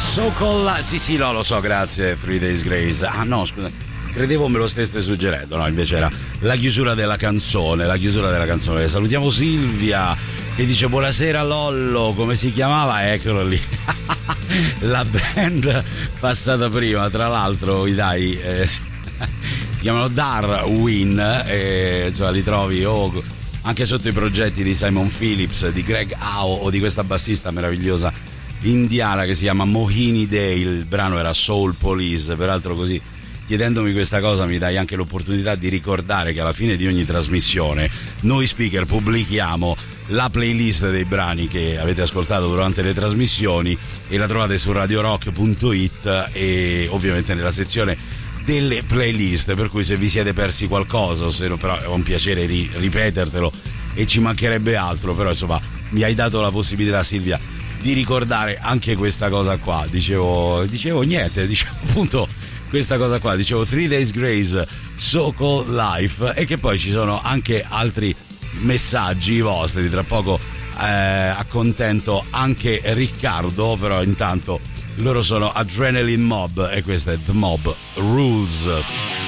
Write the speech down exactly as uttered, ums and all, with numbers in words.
So Call, sì sì, no, lo so, grazie, Three Days Grace. Ah no, scusa, credevo me lo stesse suggerendo, no, invece era la chiusura della canzone, la chiusura della canzone. Salutiamo Silvia che dice buonasera Lollo, come si chiamava? Eccolo lì. La band passata prima, tra l'altro, i dai, eh, si, si chiamano Darwin, e insomma li trovi o anche sotto i progetti di Simon Phillips, di Greg Howe o di questa bassista meravigliosa indiana che si chiama Mohini Day. Il brano era Soul Police, peraltro così chiedendomi questa cosa mi dai anche l'opportunità di ricordare che alla fine di ogni trasmissione noi speaker pubblichiamo la playlist dei brani che avete ascoltato durante le trasmissioni e la trovate su radio rock punto it e ovviamente nella sezione delle playlist, per cui se vi siete persi qualcosa o se no, però è un piacere ri- ripetertelo e ci mancherebbe altro, però insomma mi hai dato la possibilità, Silvia, di ricordare anche questa cosa qua. Dicevo, dicevo niente, dicevo appunto questa cosa qua, dicevo Three Days Grace, So Called Life, e che poi ci sono anche altri messaggi vostri. Tra poco eh, accontento anche Riccardo, però intanto loro sono Adrenaline Mob e questa è The Mob Rules.